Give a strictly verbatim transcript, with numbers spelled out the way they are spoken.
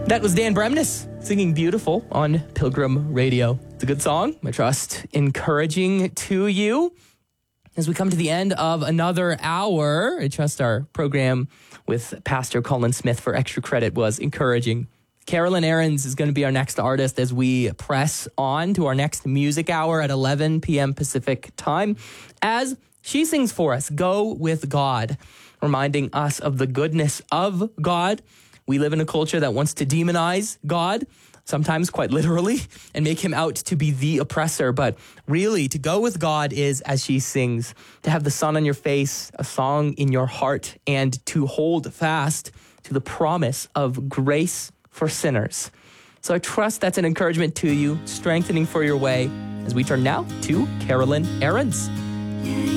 That was Dan Bremnes singing Beautiful on Pilgrim Radio. It's a good song, I trust, encouraging to you. As we come to the end of another hour, I trust our program with Pastor Colin Smith for Extra Credit was encouraging. Carolyn Aarons is going to be our next artist as we press on to our next music hour at eleven p.m. Pacific time as she sings for us, Go With God, reminding us of the goodness of God. We live in a culture that wants to demonize God, sometimes quite literally, and make him out to be the oppressor. But really, to go with God is, as she sings, to have the sun on your face, a song in your heart, and to hold fast to the promise of grace for sinners. So I trust that's an encouragement to you, strengthening for your way, as we turn now to Carolyn Aarons.